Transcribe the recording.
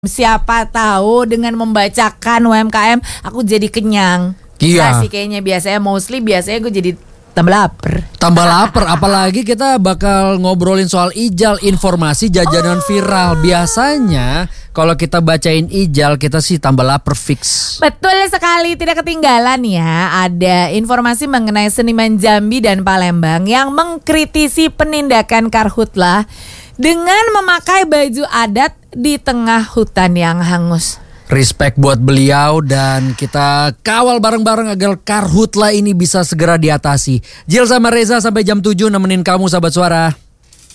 Siapa tahu dengan membacakan UMKM aku jadi kenyang. Iya. Sih kayaknya biasanya gue jadi tambah lapar. Tambah lapar, apalagi kita bakal ngobrolin soal ijal, informasi jajanan viral. Biasanya kalau kita bacain ijal kita sih tambah lapar fix. Betul sekali, tidak ketinggalan ya. Ada informasi mengenai seniman Jambi dan Palembang yang mengkritisi penindakan karhutlah dengan memakai baju adat di tengah hutan yang hangus. Respect buat beliau dan kita kawal bareng-bareng agar karhutlah ini bisa segera diatasi. Jil sama Reza sampai jam 7 nemenin kamu sahabat suara.